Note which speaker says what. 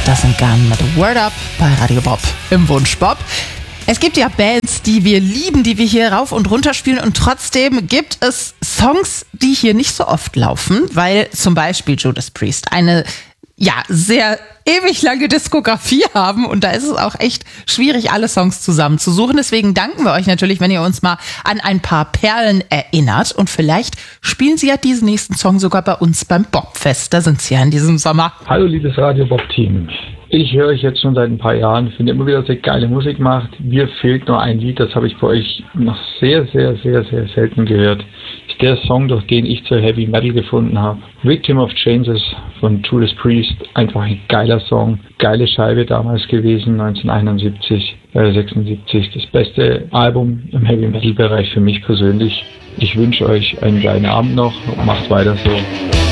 Speaker 1: Sisters and Gun mit Word Up bei Radio Bob im Wunsch Bob. Es gibt ja Bands, die wir lieben, die wir hier rauf und runter spielen, und trotzdem gibt es Songs, die hier nicht so oft laufen, weil zum Beispiel Judas Priest eine sehr ewig lange Diskografie haben, und da ist es auch echt schwierig, alle Songs zusammenzusuchen. Deswegen danken wir euch natürlich, wenn ihr uns mal an ein paar Perlen erinnert, und vielleicht spielen sie ja diesen nächsten Song sogar bei uns beim Bobfest. Da sind sie ja in diesem Sommer.
Speaker 2: Hallo liebes Radio Bob Team. Ich höre euch jetzt schon seit ein paar Jahren, finde immer wieder, dass ihr geile Musik macht. Mir fehlt nur ein Lied, das habe ich bei euch noch sehr, sehr, sehr, sehr selten gehört. Ist der Song, durch den ich zur Heavy Metal gefunden habe. Victim of Changes von Judas Priest. Einfach ein geiler Song. Geile Scheibe damals gewesen, 1971, 76. Das beste Album im Heavy Metal Bereich für mich persönlich. Ich wünsche euch einen geilen Abend noch und macht weiter so.